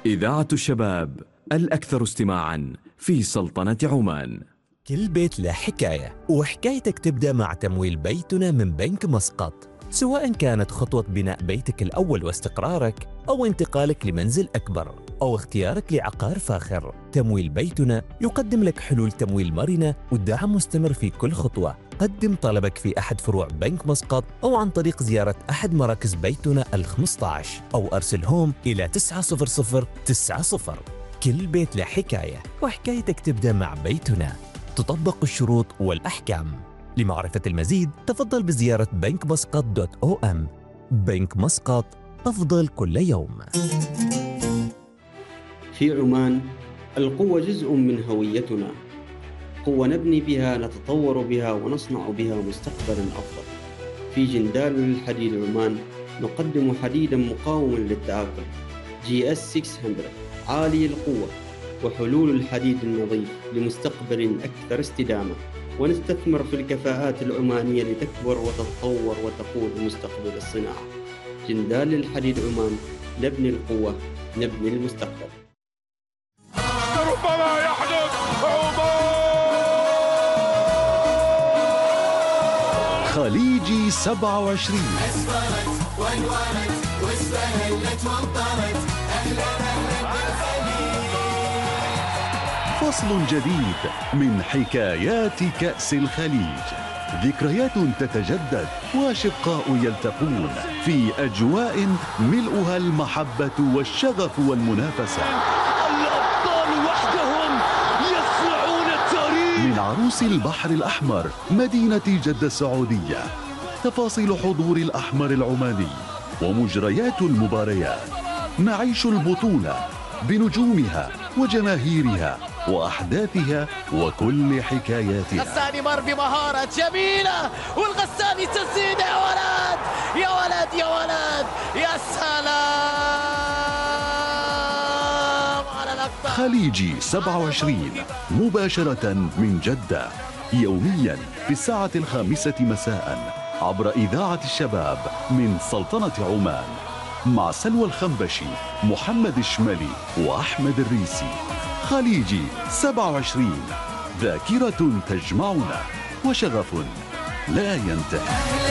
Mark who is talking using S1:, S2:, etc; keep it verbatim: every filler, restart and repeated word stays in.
S1: إذاعة الشباب الأكثر استماعاً في سلطنة عمان.
S2: كل بيت له حكاية، وحكايتك تبدأ مع تمويل بيتنا من بنك مسقط. سواء كانت خطوة بناء بيتك الأول واستقرارك، أو انتقالك لمنزل أكبر، أو اختيارك لعقار فاخر، تمويل بيتنا يقدم لك حلول تمويل مرنة والدعم مستمر في كل خطوة. قدم طلبك في أحد فروع بنك مسقط أو عن طريق زيارة أحد مراكز بيتنا الخمسة عشر، أو أرسلهم إلى تسعة صفر صفر تسعة صفر. كل بيت له حكاية، وحكايتك تبدأ مع بيتنا. تطبق الشروط والأحكام. لمعرفة المزيد تفضل بزيارة بنك مسقط دوت أو أم. بنك مسقط، أفضل كل يوم.
S3: في عمان القوة جزء من هويتنا، قوة نبني بها، نتطور بها، ونصنع بها مستقبلا أفضل. في جندال للحديد عمان نقدم حديدا مقاوما للتآكل جي إس ستمائة عالي القوة، وحلول الحديد النظيف لمستقبل أكثر استدامة. ونستثمر في الكفاءات العمانية لتكبر وتتطور وتقود مستقبل الصناعة. جندال للحديد عمان، نبني القوة، نبني المستقبل.
S4: ربما يحدث
S5: خليجي سبعة وعشرين.
S6: أسفرت وانورت واسبهلت وامطرت، أهلا أهلا بالخليج.
S5: فصل جديد من حكايات كأس الخليج، ذكريات تتجدد وأشقاء يلتقون في أجواء ملؤها المحبة والشغف والمنافسة.
S6: الأبطال وحدهم يصنعون التاريخ.
S5: من عروس البحر الأحمر مدينة جدة السعودية، تفاصيل حضور الأحمر العماني ومجريات المباريات. نعيش البطولة بنجومها وجماهيرها وأحداثها وكل حكاياتها.
S6: غساني مر بمهارة جميلة، والغساني تسديد. يا ولد يا ولد يا ولد، يا سلام على الأقطار.
S5: خليجي سبعة وعشرين مباشرة من جدة، يوميا في الساعة الخامسة مساء عبر إذاعة الشباب من سلطنة عمان، مع سلوى الخنبشي، محمد الشمالي وأحمد الريسي. خليجي سبعة وعشرين، ذاكرة تجمعنا وشغف لا ينتهي.